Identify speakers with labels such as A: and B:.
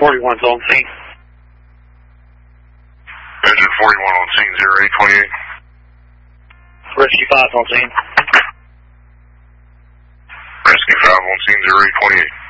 A: 41's on scene.
B: Engine 41 on scene, 0828.
A: Rescue 5's on scene.
B: Rescue 5 on scene, 0828.